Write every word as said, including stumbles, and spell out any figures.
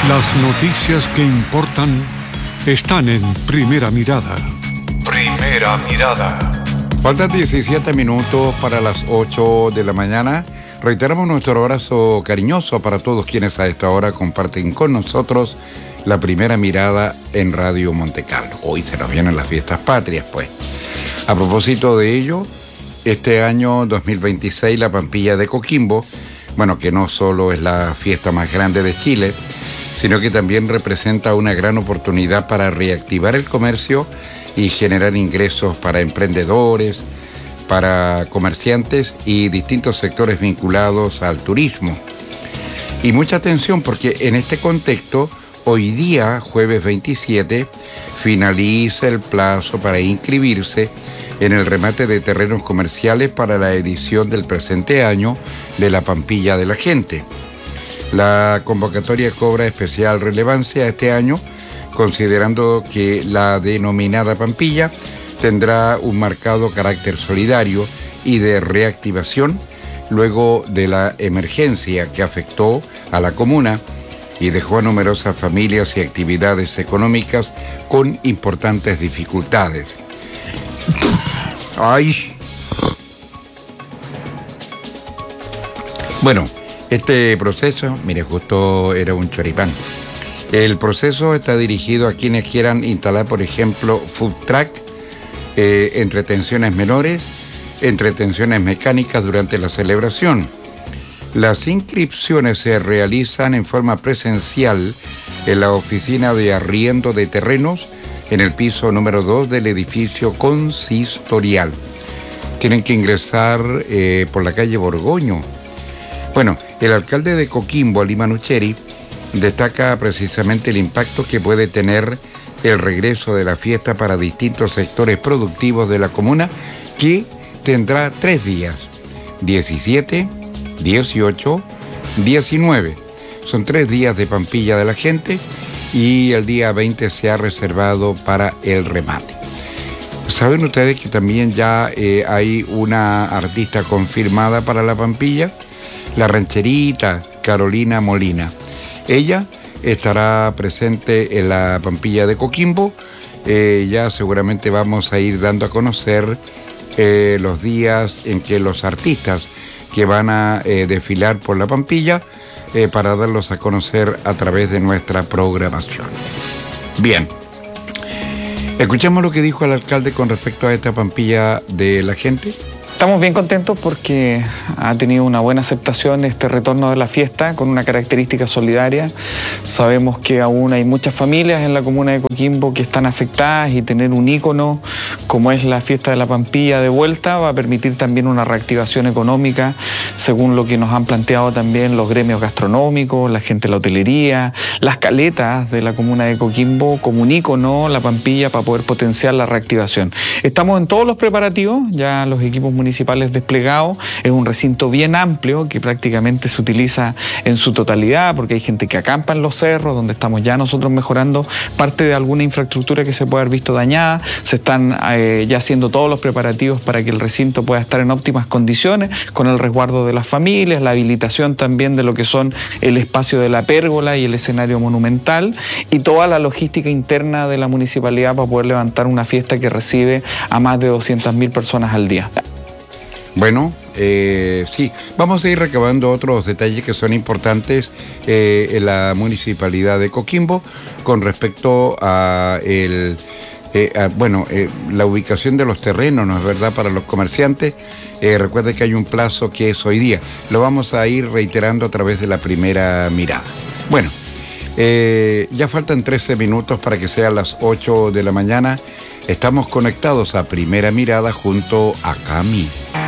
Las noticias que importan están en Primera Mirada. Primera Mirada. Faltan diecisiete minutos para las ocho de la mañana. Reiteramos nuestro abrazo cariñoso para todos quienes a esta hora comparten con nosotros la Primera Mirada en Radio Monte Carlo. Hoy se nos vienen las fiestas patrias, pues. A propósito de ello, este año dos mil veintiséis la Pampilla de Coquimbo, bueno, que no solo es la fiesta más grande de Chile, sino que también representa una gran oportunidad para reactivar el comercio y generar ingresos para emprendedores, para comerciantes y distintos sectores vinculados al turismo. Y mucha atención porque en este contexto, hoy día, jueves veintisiete, finaliza el plazo para inscribirse en el remate de terrenos comerciales para la edición del presente año de la Pampilla de la Gente. La convocatoria cobra especial relevancia este año, considerando que la denominada Pampilla tendrá un marcado carácter solidario y de reactivación luego de la emergencia que afectó a la comuna y dejó a numerosas familias y actividades económicas con importantes dificultades. ¡Ay! Bueno, este proceso, mire, justo era un choripán. El proceso está dirigido a quienes quieran instalar, por ejemplo, food truck, eh, entretenciones menores, entretenciones mecánicas durante la celebración. Las inscripciones se realizan en forma presencial en la oficina de arriendo de terrenos en el piso número dos del edificio consistorial. Tienen que ingresar eh, por la calle Borgoño. Bueno, el alcalde de Coquimbo, Ali Manucheri, destaca precisamente el impacto que puede tener el regreso de la fiesta para distintos sectores productivos de la comuna, que tendrá tres días, diecisiete, dieciocho, diecinueve. Son tres días de Pampilla de la Gente y el día veinte se ha reservado para el remate. ¿Saben ustedes que también ya eh, hay una artista confirmada para la Pampilla? La rancherita Carolina Molina. Ella estará presente en la Pampilla de Coquimbo. Eh, ya seguramente vamos a ir dando a conocer eh, los días en que los artistas que van a eh, desfilar por la Pampilla eh, para darlos a conocer a través de nuestra programación. Bien, escuchemos lo que dijo el alcalde con respecto a esta Pampilla de la Gente. Estamos bien contentos porque ha tenido una buena aceptación este retorno de la fiesta con una característica solidaria. Sabemos que aún hay muchas familias en la comuna de Coquimbo que están afectadas y tener un ícono como es la fiesta de la Pampilla de vuelta va a permitir también una reactivación económica, según lo que nos han planteado también los gremios gastronómicos, la gente de la hotelería, las caletas de la comuna de Coquimbo como un ícono, la Pampilla, para poder potenciar la reactivación. Estamos en todos los preparativos, ya los equipos municipales municipales desplegados. Es un recinto bien amplio que prácticamente se utiliza en su totalidad porque hay gente que acampa en los cerros donde estamos ya nosotros mejorando parte de alguna infraestructura que se puede haber visto dañada. Se están eh, ya haciendo todos los preparativos para que el recinto pueda estar en óptimas condiciones con el resguardo de las familias, la habilitación también de lo que son el espacio de la pérgola y el escenario monumental y toda la logística interna de la municipalidad para poder levantar una fiesta que recibe a más de doscientas mil personas al día. Bueno, eh, sí, vamos a ir recabando otros detalles que son importantes eh, en la municipalidad de Coquimbo con respecto a el, eh, a, bueno, eh, la ubicación de los terrenos, ¿no es verdad?, para los comerciantes. Eh, recuerde que hay un plazo que es hoy día. Lo vamos a ir reiterando a través de la Primera Mirada. Bueno, eh, ya faltan trece minutos para que sean las ocho de la mañana. Estamos conectados a Primera Mirada junto a Cami.